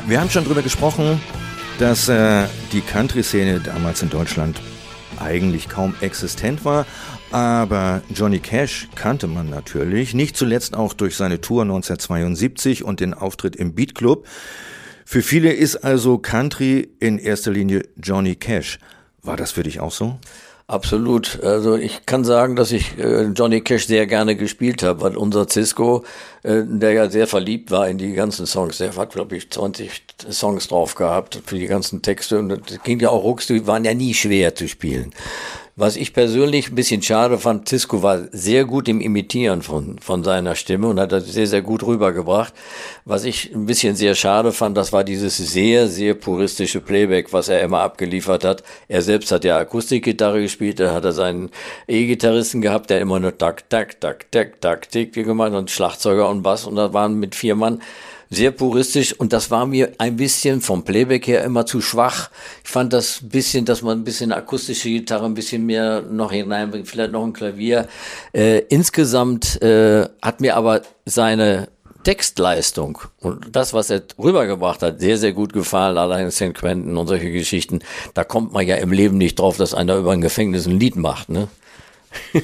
Wir haben schon drüber gesprochen, dass die Country-Szene damals in Deutschland eigentlich kaum existent war, aber Johnny Cash kannte man natürlich, nicht zuletzt auch durch seine Tour 1972 und den Auftritt im Beat Club. Für viele ist also Country in erster Linie Johnny Cash. War das für dich auch so? Absolut. Also ich kann sagen, dass ich Johnny Cash sehr gerne gespielt habe, weil unser Cisco, der ja sehr verliebt war in die ganzen Songs, der hat, glaube ich, 20 Songs drauf gehabt für die ganzen Texte und das ging ja auch rucks, die waren ja nie schwer zu spielen. Was ich persönlich ein bisschen schade fand, Cisco war sehr gut im Imitieren von seiner Stimme und hat das sehr, sehr gut rübergebracht. Was ich ein bisschen sehr schade fand, das war dieses sehr, sehr puristische Playback, was er immer abgeliefert hat. Er selbst hat ja Akustikgitarre gespielt, da hat er seinen E-Gitarristen gehabt, der immer nur tak, tak, tak, tak, tak, tak gemacht und Schlagzeuger und Bass und da waren mit 4 Mann. Sehr puristisch und das war mir ein bisschen vom Playback her immer zu schwach. Ich fand das ein bisschen, dass man ein bisschen akustische Gitarre, ein bisschen mehr noch hineinbringt, vielleicht noch ein Klavier. Insgesamt hat mir aber seine Textleistung und das, was er rübergebracht hat, sehr, sehr gut gefallen. Allein St. Quentin und solche Geschichten. Da kommt man ja im Leben nicht drauf, dass einer über ein Gefängnis ein Lied macht, ne?